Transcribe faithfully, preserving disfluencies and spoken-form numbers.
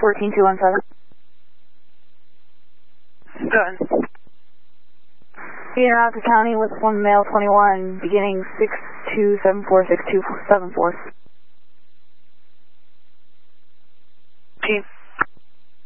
fourteen two one seven. Done. Being out to county with one male twenty-one, beginning six two seven four six two seven four.